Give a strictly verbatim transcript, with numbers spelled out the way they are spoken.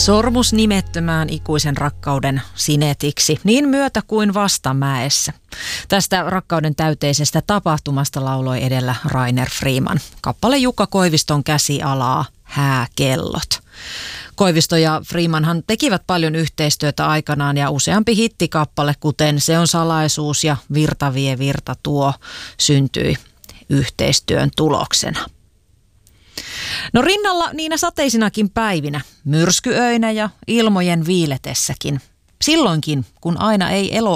Sormus nimettömään ikuisen rakkauden sinetiksi, niin myötä kuin vastamäessä. Tästä rakkauden täyteisestä tapahtumasta lauloi edellä Rainer Freeman. Kappale Jukka Koiviston käsialaa Hääkellot. Koivisto ja Freemanhan tekivät paljon yhteistyötä aikanaan ja useampi hittikappale, kuten Se on salaisuus ja Virta vie virta tuo, syntyi yhteistyön tuloksena. No rinnalla niinä sateisinakin päivinä, myrskyöinä ja ilmojen viiletessäkin. Silloinkin, kun aina ei elo